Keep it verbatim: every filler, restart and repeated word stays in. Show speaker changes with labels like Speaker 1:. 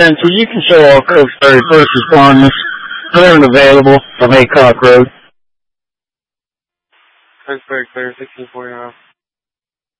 Speaker 1: Spencer, you can show all Cokesbury first responders. They're unavailable from Aycock Road.
Speaker 2: Cokesbury clear, sixteen forty-nine.